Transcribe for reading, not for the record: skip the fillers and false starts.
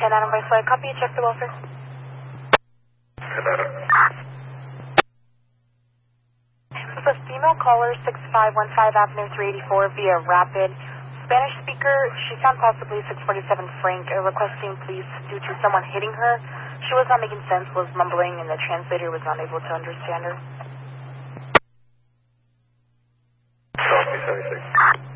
10 Adam by flight. Copy, check the welfare. 10 Adam. This is female caller 6515 Avenue 384 via Rapid. Spanish speaker, she found possibly 647 Frank, requesting police due to someone hitting her. She was not making sense, was mumbling, and the translator was not able to understand her. Copy, 76.